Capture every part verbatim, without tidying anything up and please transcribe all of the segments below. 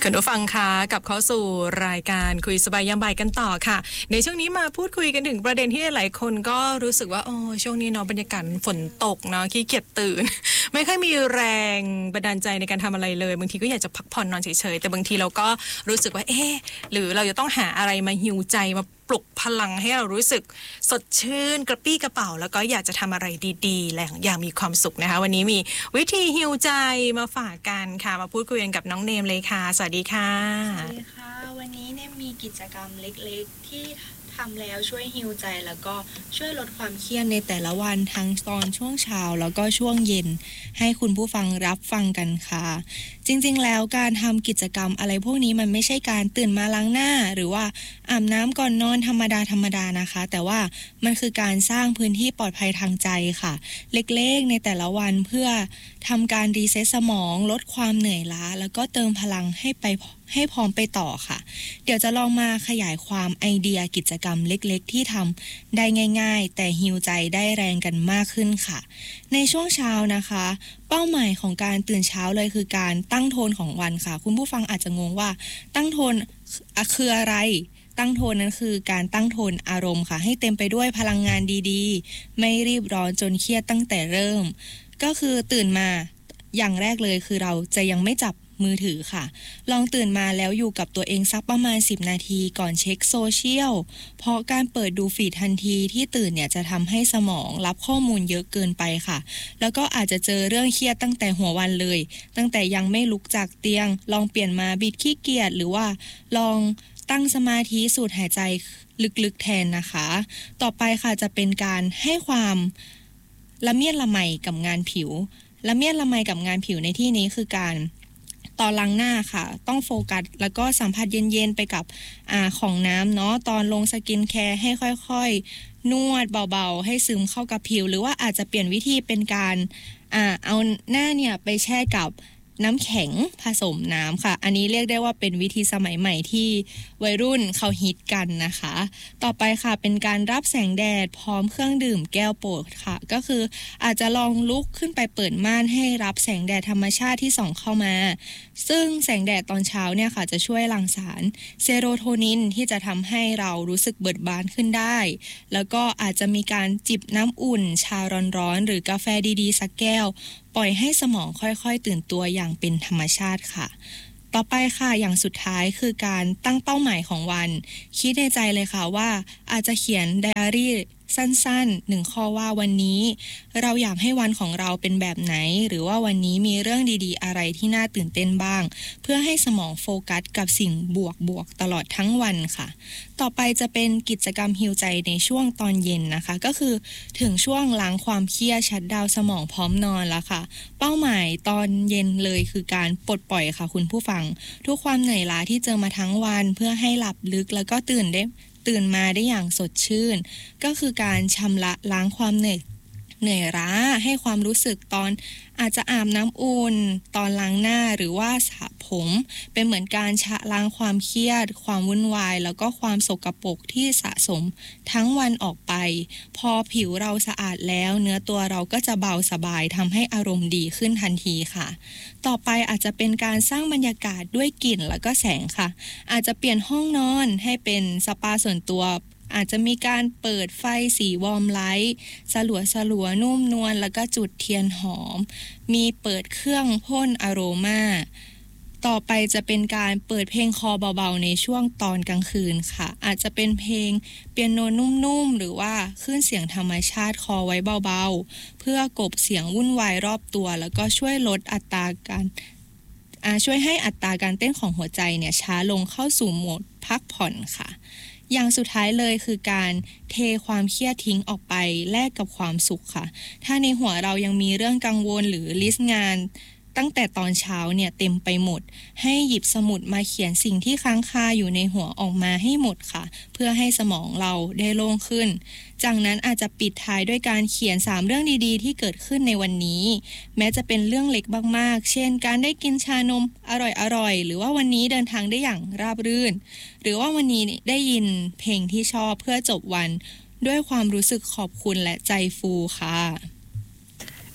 คุณผู้ฟังคะกลับเข้าสู่รายการคุยสบายยามบ่ายกันต่อค่ะในช่วงนี้มาพูดคุยกันถึงประเด็นที่หลายคนก็รู้สึกว่าโอ้ช่วงนี้เนาะบรรยากาศฝนตกเนาะขี้เกียจตื่น ไม่ค่อยมีแรงบันดาลใจในการทำอะไรเลยบางทีก็อยากจะพักผ่อนนอนเฉยๆแต่บางทีเราก็รู้สึกว่าเอ๊ะหรือเราจะต้องหาอะไรมาฮีลใจมาปลุกพลังให้เรารู้สึกสดชื่นกระปี้กระเป๋าแล้วก็อยากจะทำอะไรดีๆและอย่างมีความสุขนะคะวันนี้มีวิธีฮีลใจมาฝากกันค่ะมาพูดคุยกันกับน้องเนมเลยค่ะสวัสดีค่ะสวัสดีค่ะวันนี้เนี่ยมีกิจกรรมเล็กๆที่ทำแล้วช่วยฮีลใจแล้วก็ช่วยลดความเครียดในแต่ละวันทั้งตอนช่วงเช้าแล้วก็ช่วงเย็นให้คุณผู้ฟังรับฟังกันค่ะจริงๆแล้วการทำกิจกรรมอะไรพวกนี้มันไม่ใช่การตื่นมาล้างหน้าหรือว่าอาบน้ำก่อนนอนธรรมดาธรรมดานะคะแต่ว่ามันคือการสร้างพื้นที่ปลอดภัยทางใจค่ะเล็กๆในแต่ละวันเพื่อทำการรีเซ็ตสมองลดความเหนื่อยล้าแล้วก็เติมพลังให้ไปให้พร้อมไปต่อค่ะเดี๋ยวจะลองมาขยายความไอเดียกิจกรรมเล็กๆที่ทำได้ง่ายๆแต่ฮีลใจได้แรงกันมากขึ้นค่ะในช่วงเช้านะคะเป้าหมายของการตื่นเช้าเลยคือการตั้งโทนของวันค่ะคุณผู้ฟังอาจจะงงว่าตั้งโทนคืออะไรตั้งโทนนั้นคือการตั้งโทนอารมณ์ค่ะให้เต็มไปด้วยพลังงานดีๆไม่รีบร้อนจนเครียดตั้งแต่เริ่มก็คือตื่นมาอย่างแรกเลยคือเราจะยังไม่จับมือถือค่ะลองตื่นมาแล้วอยู่กับตัวเองสักประมาณสิบนาทีก่อนเช็คโซเชียลเพราะการเปิดดูฟีดทันทีที่ตื่นเนี่ยจะทำให้สมองรับข้อมูลเยอะเกินไปค่ะแล้วก็อาจจะเจอเรื่องเครียดตั้งแต่หัววันเลยตั้งแต่ยังไม่ลุกจากเตียงลองเปลี่ยนมาบิดขี้เกียจหรือว่าลองตั้งสมาธิสูดหายใจลึกๆแทนนะคะต่อไปค่ะจะเป็นการให้ความละเมียดละไมกับงานผิวละเมียดละไมกับงานผิวในที่นี้คือการตอนล้างหน้าค่ะต้องโฟกัสแล้วก็สัมผัสเย็นๆไปกับอ่าของน้ำเนาะตอนลงสกินแคร์ให้ค่อยๆนวดเบาๆให้ซึมเข้ากับผิวหรือว่าอาจจะเปลี่ยนวิธีเป็นการอ่าเอาหน้าเนี่ยไปแช่กับน้ำแข็งผสมน้ำค่ะอันนี้เรียกได้ว่าเป็นวิธีสมัยใหม่ที่วัยรุ่นเขาฮิตกันนะคะต่อไปค่ะเป็นการรับแสงแดดพร้อมเครื่องดื่มแก้วโปรดค่ะก็คืออาจจะลองลุกขึ้นไปเปิดม่านให้รับแสงแดดธรรมชาติที่ส่องเข้ามาซึ่งแสงแดดตอนเช้าเนี่ยค่ะจะช่วยหลั่งสารเซโรโทนินที่จะทำให้เรารู้สึกเบิกบานขึ้นได้แล้วก็อาจจะมีการจิบน้ำอุ่นชาร้อนๆหรือกาแฟดีๆสักแก้วปล่อยให้สมองค่อยๆตื่นตัวอย่างเป็นธรรมชาติค่ะต่อไปค่ะอย่างสุดท้ายคือการตั้งเป้าหมายของวันคิดในใจเลยค่ะว่าอาจจะเขียนไดอารี่สั้นๆหนึ่งข้อว่าวันนี้เราอยากให้วันของเราเป็นแบบไหนหรือว่าวันนี้มีเรื่องดีๆอะไรที่น่าตื่นเต้นบ้างเพื่อให้สมองโฟกัสกับสิ่งบวกๆตลอดทั้งวันค่ะต่อไปจะเป็นกิจกรรมฮีลใจในช่วงตอนเย็นนะคะก็คือถึงช่วงล้างความเครียดชัตดาวน์สมองพร้อมนอนแล้วค่ะเป้าหมายตอนเย็นเลยคือการปลดปล่อยค่ะคุณผู้ฟังทุกความเหนื่อยล้าที่เจอมาทั้งวันเพื่อให้หลับลึกแล้วก็ตื่นได้ตื่นมาได้อย่างสดชื่นก็คือการชำระล้างความเหนื่อยเหนื่อยล้าให้ความรู้สึกตอนอาจจะอาบน้ำอุ่นตอนล้างหน้าหรือว่าสระผมเป็นเหมือนการชะล้างความเครียดความวุ่นวายแล้วก็ความสกปรกที่สะสมทั้งวันออกไปพอผิวเราสะอาดแล้วเนื้อตัวเราก็จะเบาสบายทำให้อารมณ์ดีขึ้นทันทีค่ะต่อไปอาจจะเป็นการสร้างบรรยากาศด้วยกลิ่นแล้วก็แสงค่ะอาจจะเปลี่ยนห้องนอนให้เป็นสปาส่วนตัวอาจจะมีการเปิดไฟสีวอร์มไลท์สลัวสลัวนุ่มนวลแล้วก็จุดเทียนหอมมีเปิดเครื่องพ่นอโรมาต่อไปจะเป็นการเปิดเพลงคอเบาๆในช่วงตอนกลางคืนค่ะอาจจะเป็นเพลงเปียโนนุ่มๆหรือว่าคลื่นเสียงธรรมชาติคอไว้เบาๆเพื่อกลบเสียงวุ่นวายรอบตัวแล้วก็ช่วยลดอัตราการช่วยให้อัตราการเต้นของหัวใจเนี่ยช้าลงเข้าสู่โหมดพักผ่อนค่ะอย่างสุดท้ายเลยคือการเทความเครียดทิ้งออกไปแลกกับความสุขค่ะถ้าในหัวเรายังมีเรื่องกังวลหรือลิสต์งานตั้งแต่ตอนเช้าเนี่ยเต็มไปหมดให้หยิบสมุดมาเขียนสิ่งที่ค้างคาอยู่ในหัวออกมาให้หมดค่ะเพื่อให้สมองเราได้โล่งขึ้นจากนั้นอาจจะปิดท้ายด้วยการเขียนสามเรื่องดีๆที่เกิดขึ้นในวันนี้แม้จะเป็นเรื่องเล็กมากๆเช่นการได้กินชานมอร่อยๆหรือว่าวันนี้เดินทางได้อย่างราบรื่นหรือว่าวันนี้ได้ยินเพลงที่ชอบเพื่อจบวันด้วยความรู้สึกขอบคุณและใจฟูค่ะ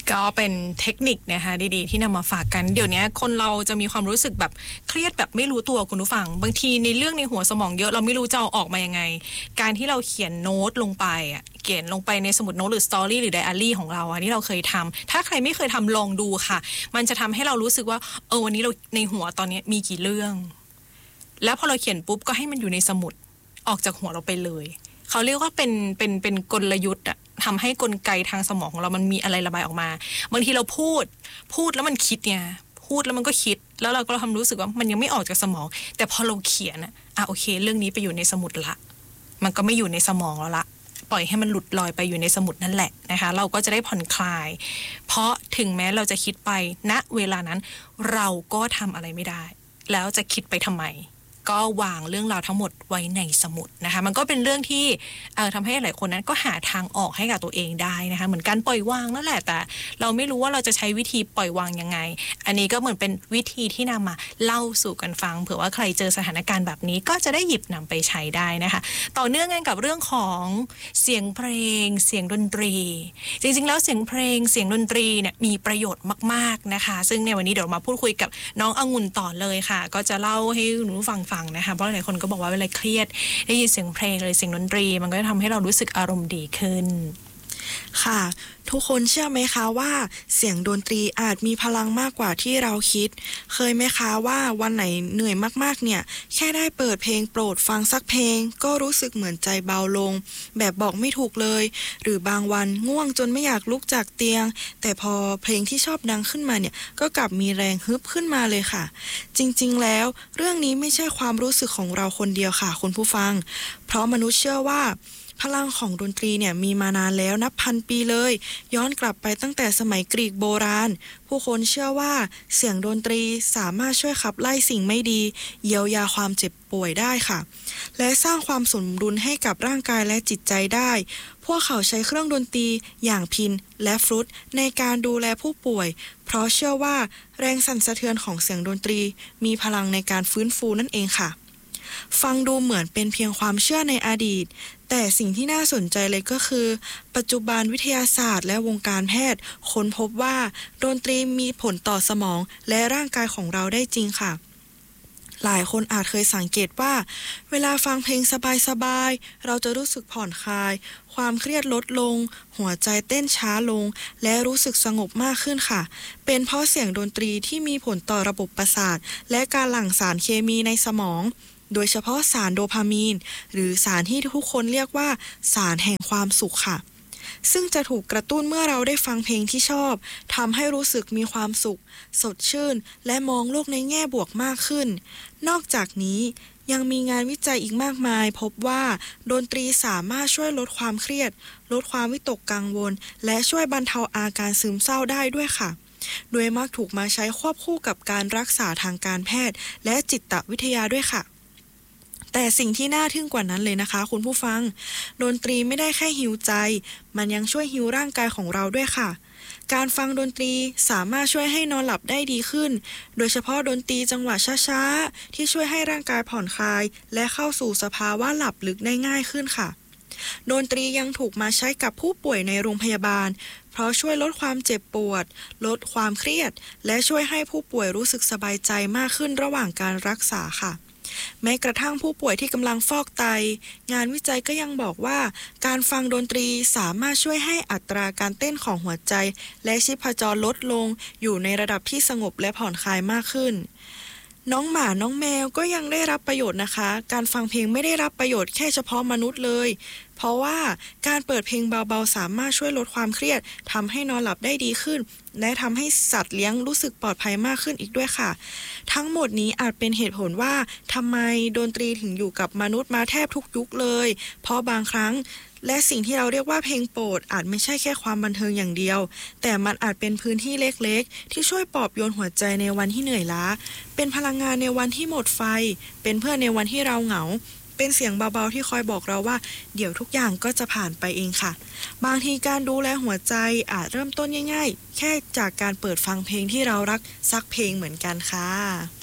ก็เป็นเทคนิคนะคะดีๆที่นำมาฝากกันเดี๋ยวนี้คนเราจะมีความรู้สึกแบบเครียดแบบไม่รู้ตัวคุณผู้ฟังบางทีในเรื่องในหัวสมองเยอะเราไม่รู้จะเอาออกมายังไงการที่เราเขียนโน้ตลงไปอ่ะเขียนลงไปในสมุดโน้ตหรือสตอรี่หรือไดอารี่ของเราอ่ะที่เราเคยทำถ้าใครไม่เคยทำลองดูค่ะมันจะทำให้เรารู้สึกว่าเออวันนี้เราในหัวตอนนี้มีกี่เรื่องแล้วพอเราเขียนปุ๊บก็ให้มันอยู่ในสมุดออกจากหัวเราไปเลยเขาเรียกว่าเป็นเป็นเป็นกลยุทธ์อะทำให้กลไกทางสมองของเรามันมีอะไรระบายออกมาบางทีเราพูดพูดแล้วมันคิดเนี่ยพูดแล้วมันก็คิดแล้วเราก็ทำรู้สึกว่ามันยังไม่ออกจากสมองแต่พอเราเขียนอะอ่ะโอเคเรื่องนี้ไปอยู่ในสมุดละมันก็ไม่อยู่ในสมองแล้วละปล่อยให้มันหลุดลอยไปอยู่ในสมุดนั่นแหละนะคะเราก็จะได้ผ่อนคลายเพราะถึงแม้เราจะคิดไปณเวลานั้นเราก็ทำอะไรไม่ได้แล้วจะคิดไปทำไมก็วางเรื่องราวทั้งหมดไว้ในสมุดนะคะมันก็เป็นเรื่องที่เอ่อทำให้หลายคนนั้นก็หาทางออกให้กับตัวเองได้นะคะเหมือนการปล่อยวางนั่นแหละแต่เราไม่รู้ว่าเราจะใช้วิธีปล่อยวางยังไงอันนี้ก็เหมือนเป็นวิธีที่นำมาเล่าสู่กันฟังเผื่อว่าใครเจอสถานการณ์แบบนี้ก็จะได้หยิบนำไปใช้ได้นะคะต่อเนื่องกันกับเรื่องของเสียงเพลงเสียงดนตรีจริงๆแล้วเสียงเพลงเสียงดนตรีเนี่ยมีประโยชน์มากๆนะคะซึ่งในวันนี้เดี๋ยวมาพูดคุยกับน้ององุ่นต่อเลยค่ะก็จะเล่าให้หนูฟังฟังนะคะเพราะหลายคนก็บอกว่าเวลาเครียดได้ยินเสียงเพลงหรือเสียงดนตรีมันก็จะทำให้เรารู้สึกอารมณ์ดีขึ้นค่ะทุกคนเชื่อไหมคะว่าเสียงดนตรีอาจมีพลังมากกว่าที่เราคิดเคยไหมคะว่าวันไหนเหนื่อยมากๆเนี่ยแค่ได้เปิดเพลงโปรดฟังสักเพลงก็รู้สึกเหมือนใจเบาลงแบบบอกไม่ถูกเลยหรือบางวันง่วงจนไม่อยากลุกจากเตียงแต่พอเพลงที่ชอบดังขึ้นมาเนี่ยก็กลับมีแรงฮึบขึ้นมาเลยค่ะจริงๆแล้วเรื่องนี้ไม่ใช่ความรู้สึกของเราคนเดียวค่ะคุณผู้ฟังเพราะมนุษย์เชื่อว่าพลังของดนตรีเนี่ยมีมานานแล้วนับพันปีเลยย้อนกลับไปตั้งแต่สมัยกรีกโบราณผู้คนเชื่อว่าเสียงดนตรีสามารถช่วยขับไล่สิ่งไม่ดีเยียวยาความเจ็บป่วยได้ค่ะและสร้างความสมดุลให้กับร่างกายและจิตใจได้พวกเขาใช้เครื่องดนตรีอย่างพิณและฟลุตในการดูแลผู้ป่วยเพราะเชื่อว่าแรงสั่นสะเทือนของเสียงดนตรีมีพลังในการฟื้นฟูนั่นเองค่ะฟังดูเหมือนเป็นเพียงความเชื่อในอดีตแต่สิ่งที่น่าสนใจเลยก็คือปัจจุบันวิทยาศาสตร์และวงการแพทย์ค้นพบว่าดนตรีมีผลต่อสมองและร่างกายของเราได้จริงค่ะหลายคนอาจเคยสังเกตว่าเวลาฟังเพลงสบายๆเราจะรู้สึกผ่อนคลายความเครียดลดลงหัวใจเต้นช้าลงและรู้สึกสงบมากขึ้นค่ะเป็นเพราะเสียงดนตรีที่มีผลต่อระบบประสาทและการหลั่งสารเคมีในสมองโดยเฉพาะสารโดพามีนหรือสารที่ทุกคนเรียกว่าสารแห่งความสุขค่ะซึ่งจะถูกกระตุ้นเมื่อเราได้ฟังเพลงที่ชอบทำให้รู้สึกมีความสุขสดชื่นและมองโลกในแง่บวกมากขึ้นนอกจากนี้ยังมีงานวิจัยอีกมากมายพบว่าดนตรีสามารถช่วยลดความเครียดลดความวิตกกังวลและช่วยบรรเทาอาการซึมเศร้าได้ด้วยค่ะโดยมักถูกมาใช้ควบคู่กับการรักษาทางการแพทย์และจิตวิทยาด้วยค่ะแต่สิ่งที่น่าทึ่งกว่านั้นเลยนะคะคุณผู้ฟังดนตรีไม่ได้แค่ฮีลใจมันยังช่วยฮีลร่างกายของเราด้วยค่ะการฟังดนตรีสามารถช่วยให้นอนหลับได้ดีขึ้นโดยเฉพาะดนตรีจังหวะช้าๆที่ช่วยให้ร่างกายผ่อนคลายและเข้าสู่สภาวะหลับลึกได้ง่ายขึ้นค่ะดนตรียังถูกมาใช้กับผู้ป่วยในโรงพยาบาลเพราะช่วยลดความเจ็บปวดลดความเครียดและช่วยให้ผู้ป่วยรู้สึกสบายใจมากขึ้นระหว่างการรักษาค่ะแม้กระทั่งผู้ป่วยที่กำลังฟอกไตงานวิจัยก็ยังบอกว่าการฟังดนตรีสามารถช่วยให้อัตราการเต้นของหัวใจและชีพจรลดลงอยู่ในระดับที่สงบและผ่อนคลายมากขึ้นน้องหมาน้องแมวก็ยังได้รับประโยชน์นะคะการฟังเพลงไม่ได้รับประโยชน์แค่เฉพาะมนุษย์เลยเพราะว่าการเปิดเพลงเบาๆสามารถช่วยลดความเครียดทำให้นอนหลับได้ดีขึ้นและทำให้สัตว์เลี้ยงรู้สึกปลอดภัยมากขึ้นอีกด้วยค่ะทั้งหมดนี้อาจเป็นเหตุผลว่าทำไมดนตรีถึงอยู่กับมนุษย์มาแทบทุกยุคเลยเพราะบางครั้งและสิ่งที่เราเรียกว่าเพลงโปรดอาจไม่ใช่แค่ความบันเทิงอย่างเดียวแต่มันอาจเป็นพื้นที่เล็กๆที่ช่วยปลอบโยนหัวใจในวันที่เหนื่อยล้าเป็นพลังงานในวันที่หมดไฟเป็นเพื่อนในวันที่เราเหงาเป็นเสียงเบาๆที่คอยบอกเราว่าเดี๋ยวทุกอย่างก็จะผ่านไปเองค่ะบางทีการดูแลหัวใจอาจเริ่มต้นง่ายๆแค่จากการเปิดฟังเพลงที่เรารักสักเพลงเหมือนกันค่ะ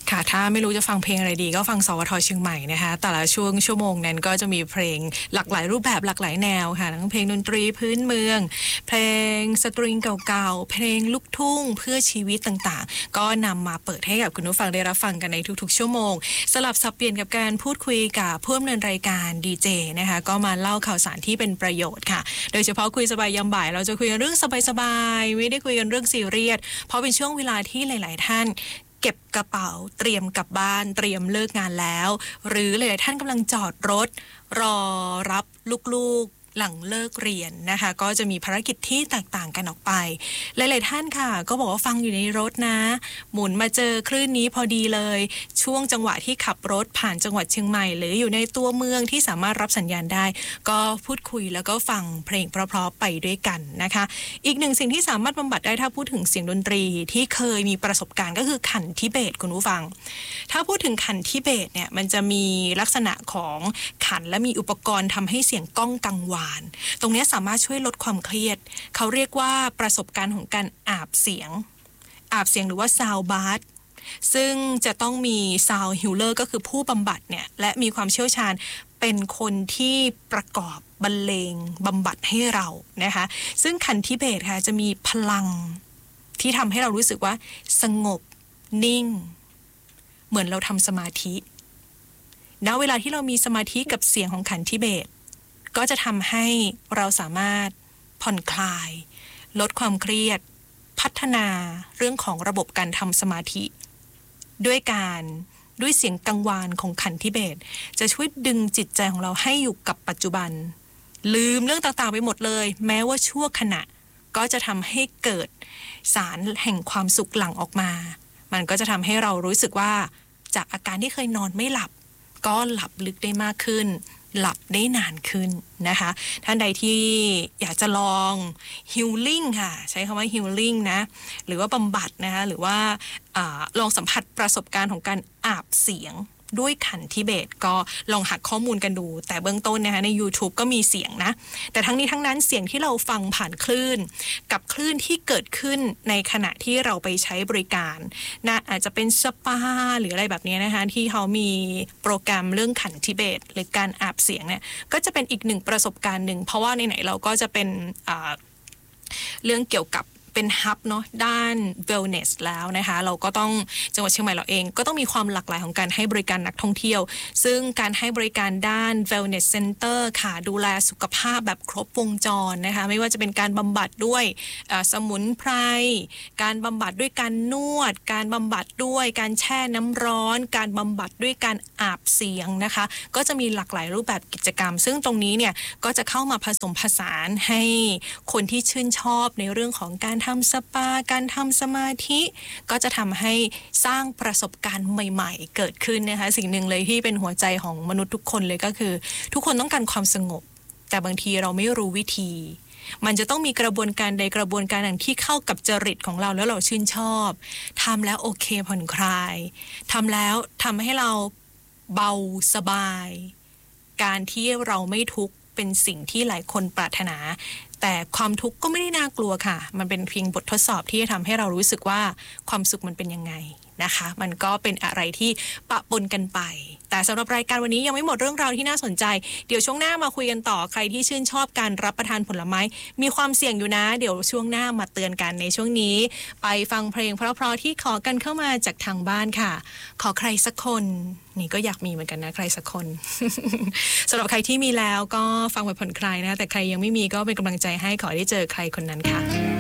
ค่ะถ้าไม่รู้จะฟังเพลงอะไรดีก็ฟังสวท.เชียงใหม่นะคะแต่ละช่วงชั่วโมงนั้นก็จะมีเพลงหลากหลายรูปแบบหลากหลายแนวค่ะทั้งเพลงดนตรีพื้นเมืองเพลงสตริงเก่าๆเพลงลูกทุ่งเพื่อชีวิตต่างๆก็นำมาเปิดให้กับคุณผู้ฟังได้รับฟังกันในทุกๆชั่วโมงสลับสับเปลี่ยนกับการพูดคุยกับผู้ดำเนินรายการดีเจนะคะก็มาเล่าข่าวสารที่เป็นประโยชน์ค่ะโดยเฉพาะคุยสบายยามบ่ายเราจะคุยกันเรื่องสบายๆไม่ได้คุยกันเรื่องซีเรียสเพราะเป็นช่วงเวลาที่หลายๆท่านเก็บกระเป๋าเตรียมกลับบ้านเตรียมเลิกงานแล้วหรือหลายๆท่านกำลังจอดรถรอรับลูกๆหลังเลิกเรียนนะคะก็จะมีภารกิจที่แตกต่างกันออกไปหลายๆท่านค่ะก็บอกว่าฟังอยู่ในรถนะหมุนมาเจอคลื่นนี้พอดีเลยช่วงจังหวะที่ขับรถผ่านจังหวัดเชียงใหม่หรืออยู่ในตัวเมืองที่สามารถรับสัญญาณได้ก็พูดคุยแล้วก็ฟังเพลงเพราะๆไปด้วยกันนะคะอีกหนึ่งสิ่งที่สามารถบำบัดได้ถ้าพูดถึงเสียงดนตรีที่เคยมีประสบการณ์ก็คือขันทิเบตคุณผู้ฟังถ้าพูดถึงขันทิเบตเนี่ยมันจะมีลักษณะของขันและมีอุปกรณ์ทำให้เสียงก้องกังวานตรงนี้สามารถช่วยลดความเครียดเขาเรียกว่าประสบการณ์ของการอาบเสียงอาบเสียงหรือว่าซาวบาร์ซึ่งจะต้องมีซาวฮิลเลอร์ก็คือผู้บำบัดเนี่ยและมีความเชี่ยวชาญเป็นคนที่ประกอบบรรเลงบำบัดให้เรานะคะซึ่งขันทิเบตค่ะจะมีพลังที่ทำให้เรารู้สึกว่าสงบนิ่งเหมือนเราทำสมาธิณเวลาที่เรามีสมาธิกับเสียงของขันทิเบตก็จะทำให้เราสามารถผ่อนคลายลดความเครียดพัฒนาเรื่องของระบบการทำสมาธิด้วยการด้วยเสียงกังวานของขันทิเบตจะช่วยดึงจิตใจของเราให้อยู่กับปัจจุบันลืมเรื่องต่างๆไปหมดเลยแม้ว่าชั่วขณะก็จะทำให้เกิดสารแห่งความสุขหลั่งออกมามันก็จะทำให้เรารู้สึกว่าจากอาการที่เคยนอนไม่หลับก็หลับลึกได้มากขึ้นหลับได้นานขึ้นนะคะท่านใดที่อยากจะลองฮิลลิ่งค่ะใช้คำว่าฮิลลิ่งนะหรือว่าบำบัดนะคะหรือว่าอ่าลองสัมผัสประสบการณ์ของการอาบเสียงด้วยขันทิเบตก็ลองหาข้อมูลกันดูแต่เบื้องต้นนะคะใน YouTube ก็มีเสียงนะแต่ทั้งนี้ทั้งนั้นเสียงที่เราฟังผ่านคลื่นกับคลื่นที่เกิดขึ้นในขณะที่เราไปใช้บริการนะอาจจะเป็นสปาหรืออะไรแบบนี้นะคะที่เขามีโปรแกรมเรื่องขันทิเบตหรือการอาบเสียงเนี่ยก็จะเป็นอีกหนึ่งประสบการณ์หนึ่งเพราะว่าในไหนเราก็จะเป็นเรื่องเกี่ยวกับเป็นฮับเนาะด้าน wellness แล้วนะคะเราก็ต้องจังหวัดเชียงใหม่เราเองก็ต้องมีความหลากหลายของการให้บริการนักท่องเที่ยวซึ่งการให้บริการด้าน wellness center ค่ะดูแลสุขภาพแบบครบวงจรนะคะไม่ว่าจะเป็นการบำบัดด้วยสมุนไพรการบำบัดด้วยการนวดการบำบัดด้วยการแช่น้ำร้อนการบำบัดด้วยการอาบเสียงนะคะก็จะมีหลากหลายรูปแบบกิจกรรมซึ่งตรงนี้เนี่ยก็จะเข้ามาผสมผสานให้คนที่ชื่นชอบในเรื่องของการทำสปาการทำสมาธิก็จะทำให้สร้างประสบการณ์ใหม่ๆเกิดขึ้นนะคะสิ่งหนึ่งเลยที่เป็นหัวใจของมนุษย์ทุกคนเลยก็คือทุกคนต้องการความสงบแต่บางทีเราไม่รู้วิธีมันจะต้องมีกระบวนการใดกระบวนการหนึ่งที่เข้ากับจริตของเราแล้วเราชื่นชอบทำแล้วโอเคผ่อนคลายทำแล้วทำให้เราเบาสบายการที่เราไม่ทุกข์เป็นสิ่งที่หลายคนปรารถนาแต่ความทุกข์ก็ไม่ได้น่ากลัวค่ะมันเป็นเพียงบททดสอบที่จะทำให้เรารู้สึกว่าความสุขมันเป็นยังไงนะคะมันก็เป็นอะไรที่ปะปนกันไปแต่สำหรับรายการวันนี้ยังไม่หมดเรื่องราวที่น่าสนใจเดี๋ยวช่วงหน้ามาคุยกันต่อใครที่ชื่นชอบการรับประทานผลไม้มีความเสี่ยงอยู่นะเดี๋ยวช่วงหน้ามาเตือนกันในช่วงนี้ไปฟังเพลงเพราะๆที่ขอกันเข้ามาจากทางบ้านค่ะขอใครสักคนนี่ก็อยากมีเหมือนกันนะใครสักคน สำหรับใครที่มีแล้วก็ฟังไปผ่อนคลายนะแต่ใครยังไม่มีก็เป็นกำลังใจให้ขอได้เจอใครคนนั้นค่ะ